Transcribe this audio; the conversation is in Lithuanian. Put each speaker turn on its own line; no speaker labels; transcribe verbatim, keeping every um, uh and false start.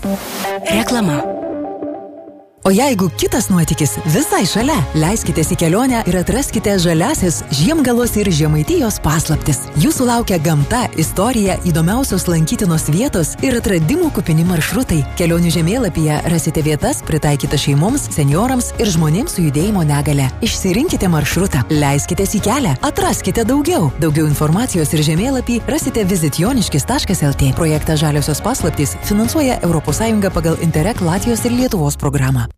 Reklama. O jeigu kitas nuotykis visai šalia, leiskitės į kelionę ir atraskite žaliasis Žiemgalos ir Žemaitijos paslaptis. Jūsų laukia gamta, istorija, įdomiausios lankytinos vietos ir atradimų kupini maršrutai. Kelionių žemėlapyje rasite vietas pritaikytas šeimoms, seniorams ir žmonėms su judėjimo negale. Išsirinkite maršrutą, leiskitės į kelią, atraskite daugiau. Daugiau informacijos ir žemėlapį rasite visit joniškis taškas lt. Projektą Žaliosios paslaptys finansuoja Europos Sąjunga pagal Interreg Latvijos ir Lietuvos programą.